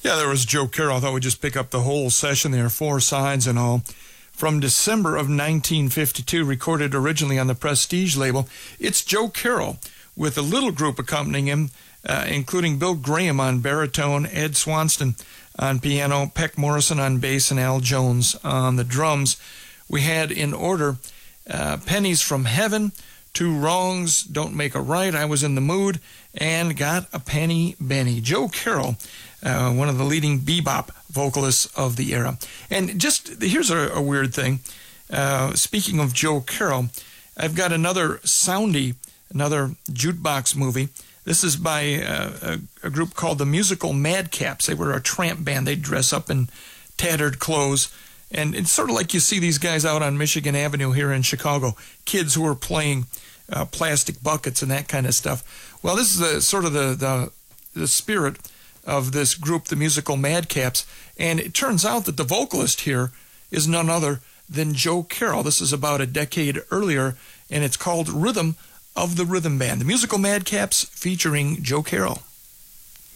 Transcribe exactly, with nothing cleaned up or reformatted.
Yeah, there was Joe Carroll. I thought we'd just pick up the whole session there, four sides and all. From December of nineteen fifty-two, recorded originally on the Prestige label. It's Joe Carroll with a little group accompanying him, uh, including Bill Graham on baritone, Ed Swanston on piano, Peck Morrison on bass, and Al Jones on the drums. We had in order uh, Pennies from Heaven, Two Wrongs Don't Make a Right, I Was in the Mood, and Got a Penny Benny. Joe Carroll, uh, one of the leading bebop vocalists of the era. And just here's a, a weird thing. Uh, speaking of Joe Carroll, I've got another soundy, another jukebox movie. This is by uh, a, a group called the Musical Madcaps. They were a tramp band. They'd dress up in tattered clothes. And it's sort of like you see these guys out on Michigan Avenue here in Chicago, kids who are playing uh, plastic buckets and that kind of stuff. Well, this is the, sort of the, the, the spirit of this group, the Musical Madcaps. And it turns out that the vocalist here is none other than Joe Carroll. This is about a decade earlier, and it's called Rhythm of the Rhythm Band. The Musical Madcaps featuring Joe Carroll.